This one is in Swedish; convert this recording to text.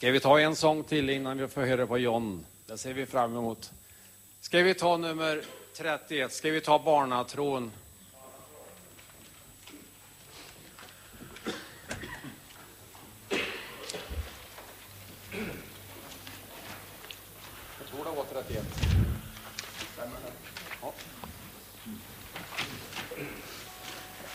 Ska vi ta en sång till innan vi får höra på John? Det ser vi fram emot. Ska vi ta nummer 31? Ska vi ta Barnatron? Jag tror det var 31. Stämmer det? Ja.